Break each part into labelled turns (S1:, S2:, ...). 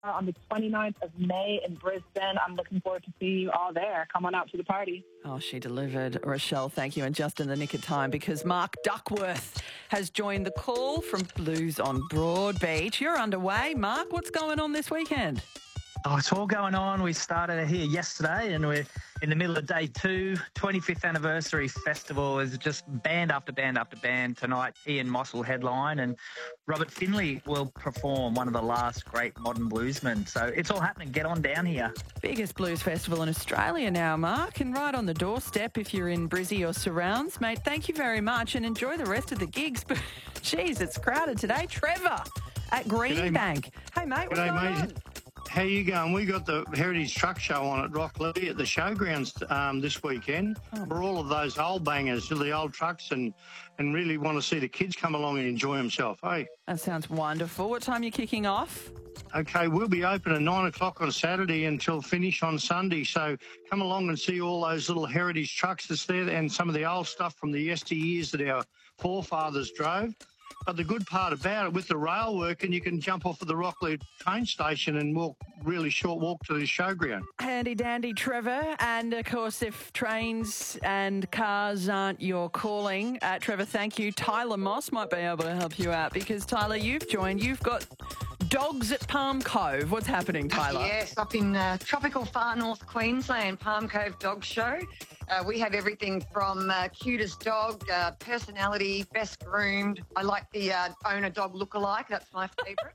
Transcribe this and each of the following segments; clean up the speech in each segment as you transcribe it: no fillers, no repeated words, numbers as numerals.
S1: on the 29th of May in Brisbane. I'm looking forward to see you all there. Come on out to the party.
S2: Oh, she delivered. Rochelle, thank you. And just in the nick of time, because Mark Duckworth has joined the call from Blues on Broadbeach. You're underway. Mark, what's going on this weekend?
S3: Oh, it's all going on. We started here yesterday and we're in the middle of day 2, 25th anniversary festival. Is just band after band after band. Tonight, Ian Moss will headline and Robert Finley will perform, one of the last great modern bluesmen. So it's all happening. Get on down here.
S2: Biggest blues festival in Australia now, Mark, and right on the doorstep if you're in Brizzy or surrounds. Mate, thank you very much and enjoy the rest of the gigs. But, geez, it's crowded today. Trevor at Greenbank. Hey, mate, what's going on?
S4: How you going? We got the Heritage Truck Show on at Rocklea at the showgrounds this weekend for all of those old bangers, the old trucks, and really want to see the kids come along and enjoy themselves, hey?
S2: That sounds wonderful. What time are you kicking off?
S4: Okay, we'll be open at 9 o'clock on Saturday until finish on Sunday, so come along and see all those little heritage trucks that's there and some of the old stuff from the yesteryears that our forefathers drove. But the good part about it, with the rail working, you can jump off at the Rocklea train station and walk really short walk to the showground.
S2: Handy dandy, Trevor. And, of course, if trains and cars aren't your calling, Trevor, thank you. Tyler Moss might be able to help you out because, Tyler, you've joined. You've got dogs at Palm Cove. What's happening, Tyler?
S5: Yes, up in tropical far north Queensland, Palm Cove Dog Show. We have everything from cutest dog, personality, best groomed. I like the owner dog lookalike. That's my favourite.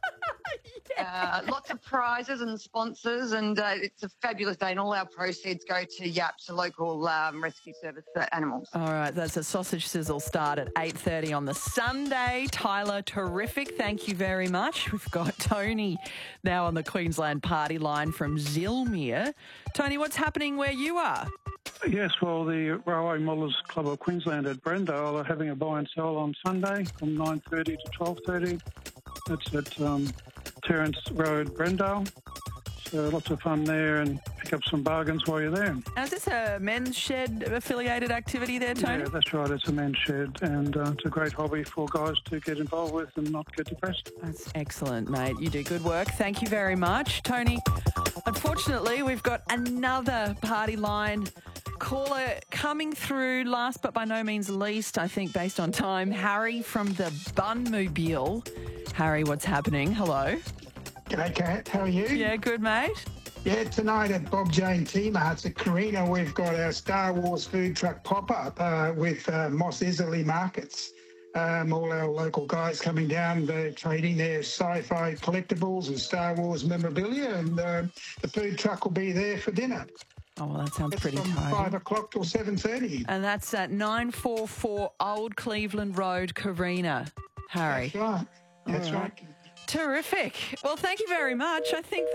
S5: Lots of prizes and sponsors, and it's a fabulous day, and all our proceeds go to YAPS, a local rescue service for animals.
S2: All right, that's a sausage sizzle start at 8:30 on the Sunday. Tyler, terrific. Thank you very much. We've got Tony now on the Queensland party line from Zilmere. Tony, what's happening where you are?
S6: Yes, well, the Railway Modellers Club of Queensland at Brendale are having a buy and sell on Sunday from 9:30 to 12:30. That's at Terrence Road, Brendale. So lots of fun there and pick up some bargains while you're there.
S2: Is this a men's shed affiliated activity there, Tony?
S6: Yeah, that's right. It's a men's shed and it's a great hobby for guys to get involved with and not get depressed.
S2: That's excellent, mate. You do good work. Thank you very much. Tony, unfortunately, we've got another party line caller coming through, last but by no means least, I think, based on time, Harry from the Bunmobile. Harry, what's happening? Hello.
S7: G'day, Kat. How are you?
S2: Yeah, good, mate.
S7: Yeah, tonight at Bob Jane T-Marts at Carina, we've got our Star Wars food truck pop-up with Moss Isley Markets. All our local guys coming down, they're trading their sci-fi collectibles and Star Wars memorabilia, and the food truck will be there for dinner.
S2: Oh, well, that sounds pretty tidy.
S7: From 5 o'clock till 7:30.
S2: And that's at 944 Old Cleveland Road, Carina, Harry.
S7: That's right. That's right.
S2: Terrific. Well, thank you very much. I think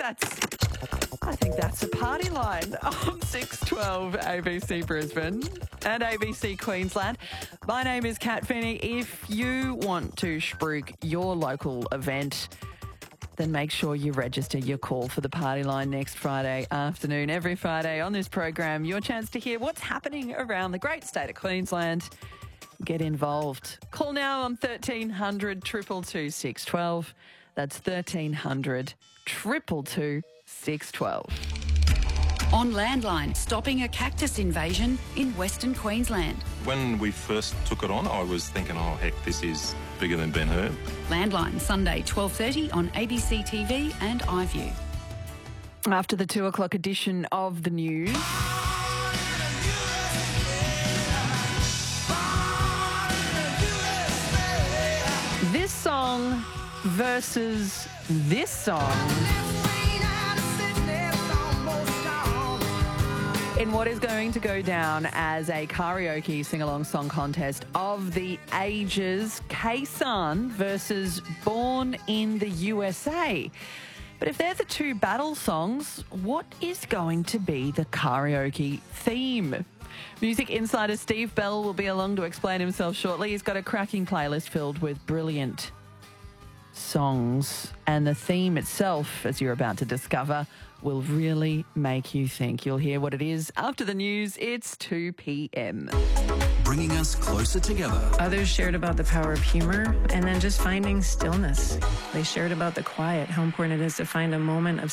S2: that's a party line on 612 ABC Brisbane and ABC Queensland. My name is Kat Finney. If you want to spruik your local event, then make sure you register your call for the party line next Friday afternoon. Every Friday on this program, your chance to hear what's happening around the great state of Queensland. Get involved. Call now on 1300 222 612. That's 1300 222 612.
S8: On Landline, stopping a cactus invasion in Western Queensland.
S9: When we first took it on, I was thinking, oh, heck, this is bigger than Ben-Hur.
S8: Landline, Sunday, 12:30 on ABC TV and iView.
S2: After the 2 o'clock edition of the news... This song versus this song in what is going to go down as a karaoke sing-along song contest of the ages, Khe-Sanh versus Born in the USA. But if they're the two battle songs, what is going to be the karaoke theme? Music insider Steve Bell will be along to explain himself shortly. He's got a cracking playlist filled with brilliant songs, and the theme itself, as you're about to discover, will really make you think. You'll hear what it is after the news. It's 2 p.m.
S10: bringing us closer together.
S11: Others shared about the power of humor and then just finding stillness. They shared about the quiet, how important it is to find a moment of